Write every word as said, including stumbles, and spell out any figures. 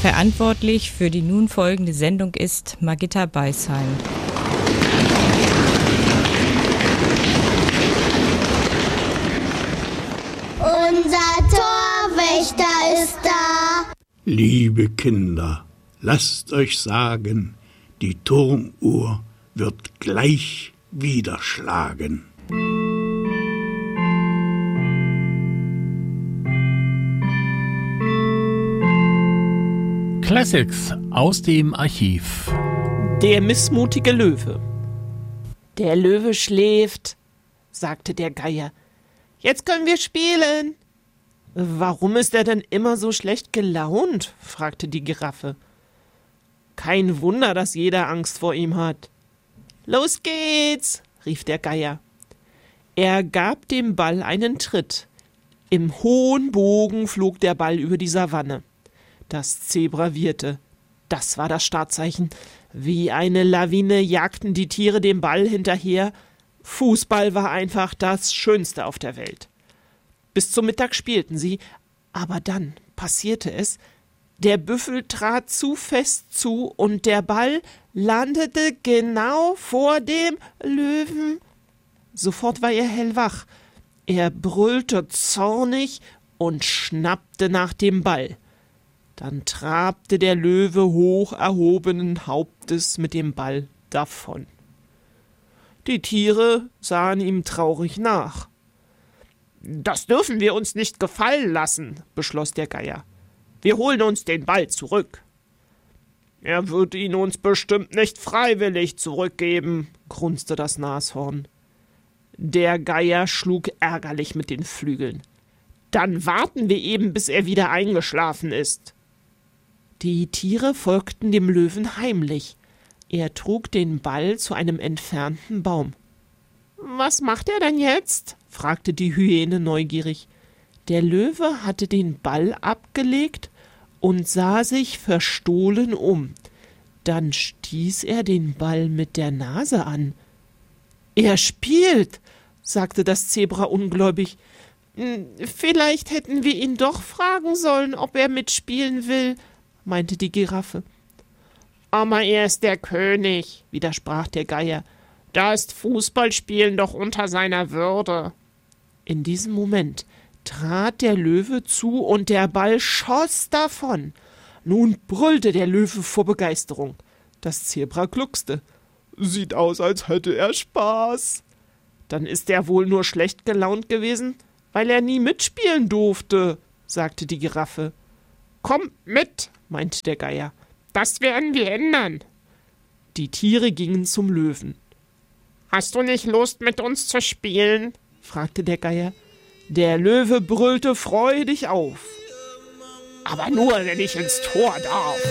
Verantwortlich für die nun folgende Sendung ist Margitta Beisheim. Unser Torwächter ist da. Liebe Kinder, lasst euch sagen, die Turmuhr wird gleich wieder schlagen. Classics aus dem Archiv. Der missmutige Löwe. Der Löwe schläft, sagte der Geier. Jetzt können wir spielen. Warum ist er denn immer so schlecht gelaunt? Fragte die Giraffe. Kein Wunder, dass jeder Angst vor ihm hat. Los geht's, rief der Geier. Er gab dem Ball einen Tritt. Im hohen Bogen flog der Ball über die Savanne. Das Zebra wieherte. Das war das Startzeichen. Wie eine Lawine jagten die Tiere dem Ball hinterher. Fußball war einfach das Schönste auf der Welt. Bis zum Mittag spielten sie, aber dann passierte es. Der Büffel trat zu fest zu und der Ball landete genau vor dem Löwen. Sofort war er hellwach. Er brüllte zornig und schnappte nach dem Ball. Dann trabte der Löwe hoch erhobenen Hauptes mit dem Ball davon. Die Tiere sahen ihm traurig nach. »Das dürfen wir uns nicht gefallen lassen«, beschloss der Geier. »Wir holen uns den Ball zurück.« »Er wird ihn uns bestimmt nicht freiwillig zurückgeben«, grunzte das Nashorn. Der Geier schlug ärgerlich mit den Flügeln. »Dann warten wir eben, bis er wieder eingeschlafen ist.« Die Tiere folgten dem Löwen heimlich. Er trug den Ball zu einem entfernten Baum. »Was macht er denn jetzt?« fragte die Hyäne neugierig. Der Löwe hatte den Ball abgelegt und sah sich verstohlen um. Dann stieß er den Ball mit der Nase an. »Er spielt«, sagte das Zebra ungläubig. »Vielleicht hätten wir ihn doch fragen sollen, ob er mitspielen will«, meinte die Giraffe. »Aber er ist der König«, widersprach der Geier. »Da ist Fußballspielen doch unter seiner Würde.« In diesem Moment trat der Löwe zu und der Ball schoss davon. Nun brüllte der Löwe vor Begeisterung. Das Zebra gluckste. »Sieht aus, als hätte er Spaß.« »Dann ist er wohl nur schlecht gelaunt gewesen, weil er nie mitspielen durfte«, sagte die Giraffe. »Kommt mit«, meinte der Geier. »Das werden wir ändern.« Die Tiere gingen zum Löwen. »Hast du nicht Lust, mit uns zu spielen?« fragte der Geier. Der Löwe brüllte freudig auf. »Aber nur, wenn ich ins Tor darf.«